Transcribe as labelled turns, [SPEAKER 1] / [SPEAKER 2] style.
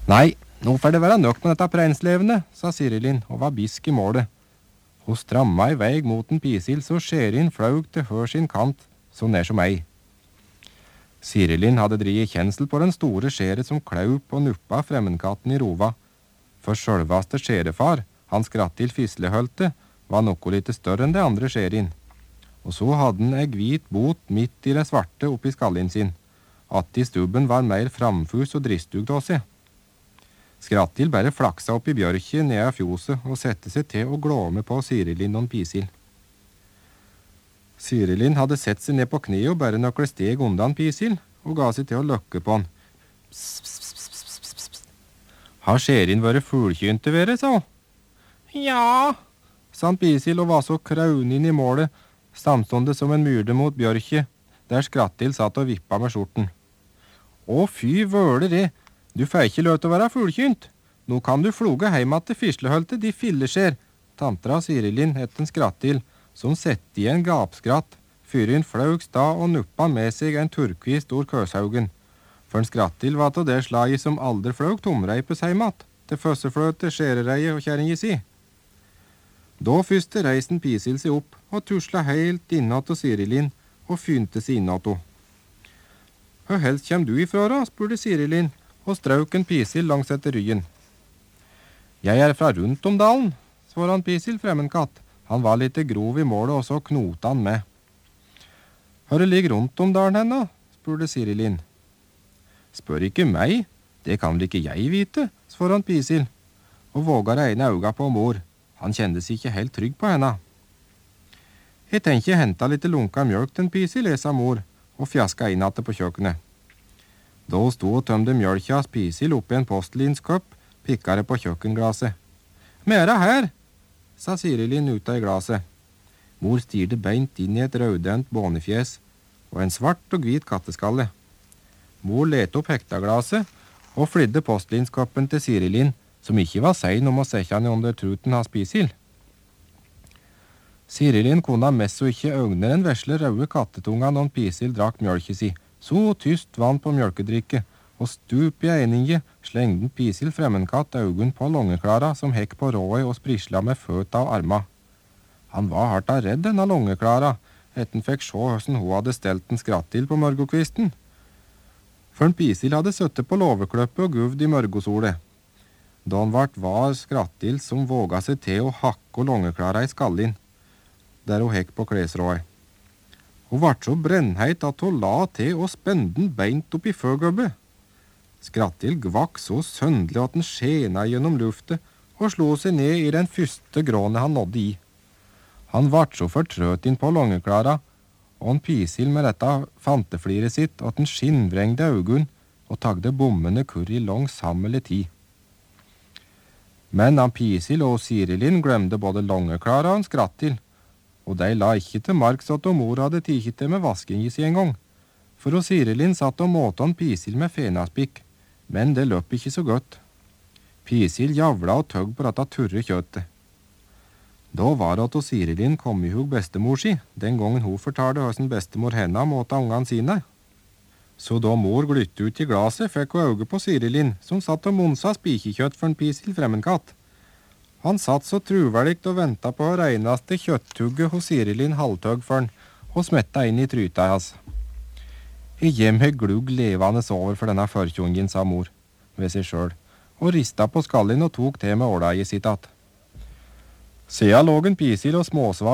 [SPEAKER 1] Nei, nå får det være nok med dette preinslevende, sa Sirilin og var bisk i målet. Hun stramma i vei mot en pisil så Skjerin flaug til hør sin kant, så nær som ei. Sirilin hadde drivet kjensel på den store skjeret som klaup og nuppa fremmedkatten i rova. For sjølvaste skjerefar, han Skrattil Fislehølte, var noe litt større enn det andre Skjerin. Og så hadde han ei hvit bot midt i det svarte oppi skallin sin. Atti stubben var mer framfus og dristug av seg. Skrattil bare flaksa opp i bjørket ned av fjoset og sette seg til å glåme på Sirilin og en pisil. Sirilin hadde sett seg ned på kne og bare nøkle steg undan pisil og ga seg til å løkke på han. Har Skjerin vært fuglkynt til være, sa hun. Ja, sa han pisil og var så kraun inn i målet, samstående som en myrde mot bjørket, der Skrattil satt og vippa med skjorten. Å fy vøler det, du får ikke lov til å være fuglkynt. Nå kan du floge heim til Fislehølte, de filleskjer, tantra Sirilin etter en Skrattil, som sette i en gapskratt, fyrin flaug sta og nuppa med seg en turkvis stor køshaugen. For en Skrattil var til det slaget som aldri flaug tomreipes heimat, til føssefløte, skjerereie og kjæringi si. Da første reisen pisil seg opp og tusla helt innåt til Sirilin og fynte seg innåt henne. Hvor helst kjem du ifra da, spurte Sirilin, og strauk en pisil langs etter ryggen. Jeg er fra rundt om dalen, svarer han pisil fremmedkatt. Han var litt grov i målet, og så knota han med. Hvor ligger rundt om dalen henne, spurte Sirilin. Spør ikke meg, det kan vel ikke jeg vite, svarer han pisil, og våga regne auga på mor. Han kjente seg ikke helt trygg på henne. Jeg tenker henta litt lunka mjølk til en pisil, sa mor, og fjaska inn på kjøkkenet. Da hun sto og tømde mjølka pisil oppi en postelinskopp, pikka det på kjøkkenglaset. Mera her, sa Sirilin ut av glaset. Mor stirte beint inn i et rødent bånefjes og en svart og hvit katteskalle. Mor lette opp hektaglaset og flydde postelinskoppen til Sirilin, som ikke var sein om å sette han under truten hans pisil. Sirilin kunne mest så ikke øgne den vesle røde kattetunga når pisil drakk mjølke si. Så tyst vann på mjølkedrikke, og stup i eininge slengde pisil fremmedkatt augen på Longeklara som hekk på rået og sprisla med føta og arma. Han var hardt av redd denne Longeklara, etter han fikk se hvordan hun hadde stelt en Skrattil på mørgokvisten. For en pisil hadde søttet på låvekløppet og guvd i mørgosolet. Da han var Skrattil som våga seg til å hakke Longeklara i skallin, der hun hekk på klesrået. Hun var så brennheit at hun la til og spende den beint opp i føgøbbet. Skrattil gvakk så søndelig at den skjena gjennom luftet og slo seg ned i den første grånet han nådde i. Han var så fortrøt inn på Longeklara, og en pisil med dette fantefliret sitt at den skinnvrengde augun og tagde bommende kurr i langsammelig tid. Men han pisil og Sirilin glemte både Longeklara og en Skrattil, og de la ikke til marks at mor hadde tiket til med vasking i seg en gang. For Sirilin satt og måte han pisil med fenaspikk, men det løp ikke så godt. Pisil javla og tøgg på dette turre kjøttet. Da var det at Sirilin kom i hug bestemor si, den gangen hun fortalte hvordan bestemor henne måte ungene sine. Så da mor glytte ut i glaset, fikk hun øye på Sirilin, som satt og monsa spikekjøtt for en pisil fremmedkatt. Han satt så truverligt og ventet på å regneste kjøtthugget hos Sirilin halvtøgg for han, og smetta inn i tryta hans. «Jeg hjem har glugg levende over for denne førkjungen», sa mor, ved seg sjøl, og rista på skallin og tok til med ålaiet sitt att. Sida låg en pisil og småsvar